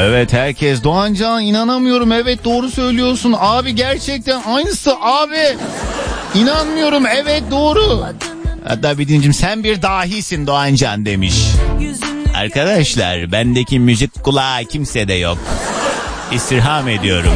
Evet, herkes Doğancan inanamıyorum, evet doğru söylüyorsun abi, gerçekten aynısı abi, inanmıyorum, evet doğru. Hatta bir dincim sen bir dahisin Doğancan demiş. Arkadaşlar bendeki müzik kulağı kimsede yok. İstirham ediyorum.